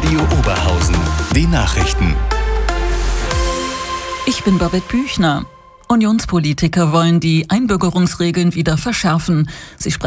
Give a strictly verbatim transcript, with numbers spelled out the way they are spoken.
Radio Oberhausen. Die Nachrichten. Ich bin Babette Büchner. Unionspolitiker wollen die Einbürgerungsregeln wieder verschärfen. Sie